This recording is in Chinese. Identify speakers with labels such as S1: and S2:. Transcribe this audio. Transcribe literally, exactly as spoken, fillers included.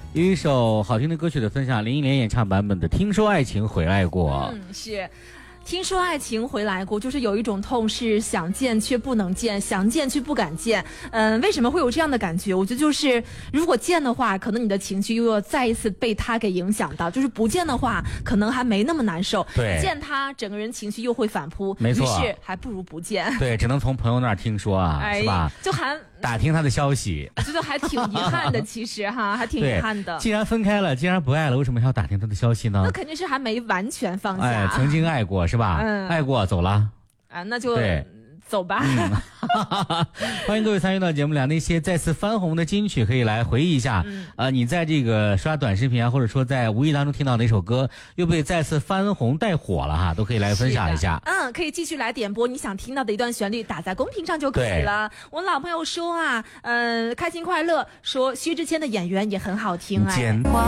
S1: 有一首好听的歌曲的分享，林忆莲演唱版本的《听说爱情回来过》。
S2: 嗯，是。听说爱情回来过，就是有一种痛是想见却不能见，想见却不敢见。嗯，为什么会有这样的感觉？我觉得就是如果见的话，可能你的情绪又要再一次被他给影响到；就是不见的话，可能还没那么难受。
S1: 对，
S2: 见他，整个人情绪又会反扑。
S1: 没错，
S2: 于是还不如不见。
S1: 对，只能从朋友那儿听说啊，哎、是吧？
S2: 就还
S1: 打听他的消息，
S2: 我觉得还挺遗憾的。其实哈，还挺遗憾的。
S1: 既然分开了，既然不爱了，为什么还要打听他的消息呢？
S2: 那肯定是还没完全放下。
S1: 哎，曾经爱过是吧？
S2: 嗯，
S1: 爱过走了
S2: 啊，那就
S1: 对
S2: 走吧。
S1: 嗯、欢迎各位参与到节目里，那些再次翻红的金曲可以来回忆一下。嗯、呃，你在这个刷短视频啊，或者说在无意当中听到哪首歌又被再次翻红带火了哈，都可以来分享一下。
S2: 嗯，可以继续来点播你想听到的一段旋律，打在公屏上就可以了。我老朋友说啊，呃，开心快乐说薛之谦的演员也很好听哎。